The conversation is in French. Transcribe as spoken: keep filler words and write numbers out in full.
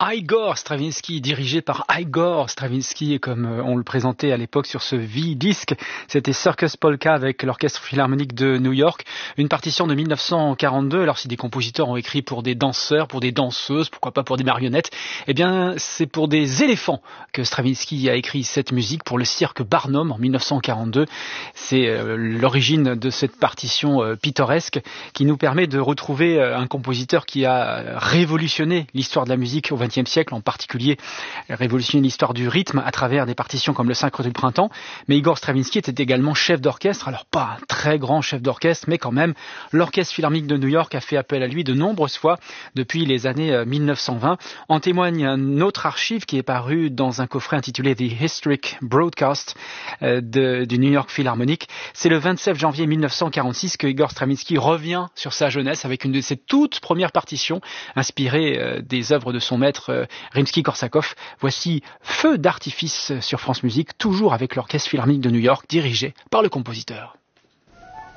Igor Stravinsky, dirigé par Igor Stravinsky, comme on le présentait à l'époque sur ce V-disque. C'était Circus Polka avec l'Orchestre Philharmonique de New York. Une partition de mille neuf cent quarante-deux. Alors si des compositeurs ont écrit pour des danseurs, pour des danseuses, pourquoi pas pour des marionnettes, eh bien c'est pour des éléphants que Stravinsky a écrit cette musique, pour le cirque Barnum en mille neuf cent quarante-deux. C'est euh, l'origine de cette partition euh, pittoresque qui nous permet de retrouver euh, un compositeur qui a révolutionné l'histoire de la musique au vingtième siècle, en particulier révolutionner l'histoire du rythme à travers des partitions comme le Sacre du Printemps. Mais Igor Stravinsky était également chef d'orchestre, alors pas un très grand chef d'orchestre, mais quand même, l'Orchestre Philharmonique de New York a fait appel à lui de nombreuses fois depuis les années mille neuf cent vingt. En témoigne un autre archive qui est paru dans un coffret intitulé The Historic Broadcast euh, de, du New York Philharmonic. C'est le vingt-sept janvier mille neuf cent quarante-six que Igor Stravinsky revient sur sa jeunesse avec une de ses toutes premières partitions inspirées euh, des œuvres de son maître Rimsky-Korsakov. Voici Feu d'artifice sur France Musique, toujours avec l'Orchestre Philharmonique de New York, dirigé par le compositeur.